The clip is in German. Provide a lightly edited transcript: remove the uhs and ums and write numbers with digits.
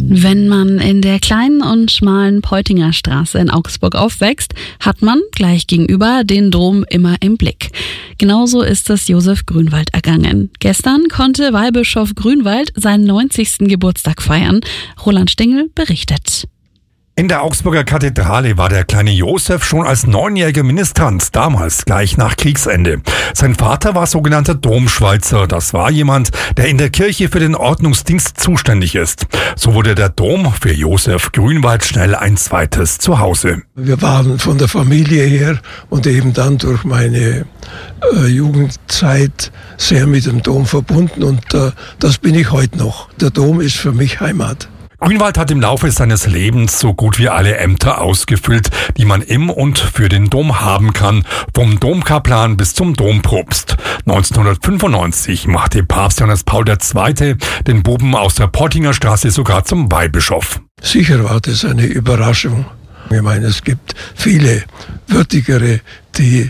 Wenn man in der kleinen und schmalen Peutinger Straße in Augsburg aufwächst, hat man gleich gegenüber den Dom immer im Blick. Genauso ist es Josef Grünwald ergangen. Gestern konnte Weihbischof Grünwald seinen 90. Geburtstag feiern. Roland Stengel berichtet. In der Augsburger Kathedrale war der kleine Josef schon als 9-jähriger Ministrant, damals gleich nach Kriegsende. Sein Vater war sogenannter Domschweizer. Das war jemand, der in der Kirche für den Ordnungsdienst zuständig ist. So wurde der Dom für Josef Grünwald schnell ein zweites Zuhause. Wir waren von der Familie her und eben dann durch meine Jugendzeit sehr mit dem Dom verbunden und das bin ich heute noch. Der Dom ist für mich Heimat. Grünwald hat im Laufe seines Lebens so gut wie alle Ämter ausgefüllt, die man im und für den Dom haben kann, vom Domkaplan bis zum Dompropst. 1995 machte Papst Johannes Paul II. Den Buben aus der Peutinger Straße sogar zum Weihbischof. Sicher war das eine Überraschung. Ich meine, es gibt viele Würdigere, die